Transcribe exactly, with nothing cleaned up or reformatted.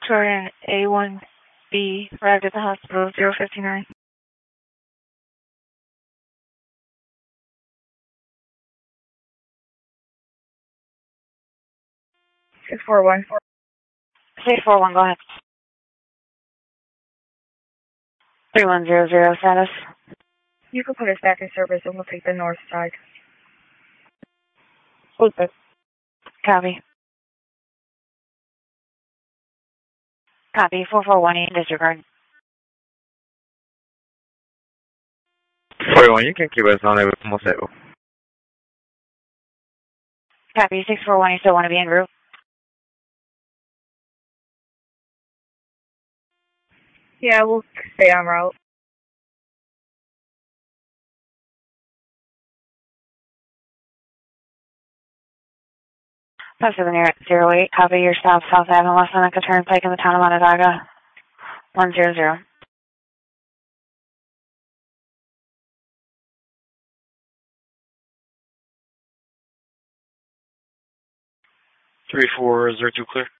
Victoria A one B arrived at the hospital zero fifty nine. Six four one. Six four one. Go ahead. Three one zero zero status. You can put us back in service and we'll take the north side. Who's this? Copy. Copy. Four four one eight. Disregard. forty-one, you can keep us on there with Mosaico. Copy. Six four one. You still want to be en route? Yeah, we'll stay en route. Five seven zero eight. Copy. Your stop South Avenue, West Seneca Turnpike in the town of Onondaga. One zero zero. three four zero two clear.